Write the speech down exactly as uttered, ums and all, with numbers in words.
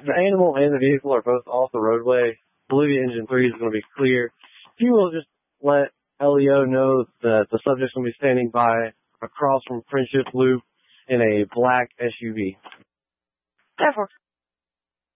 the animal and the vehicle are both off the roadway. Bolivia Engine three is going to be clear. If you will just let L E O know that the subject's going to be standing by across from Friendship Loop in a black S U V. Therefore.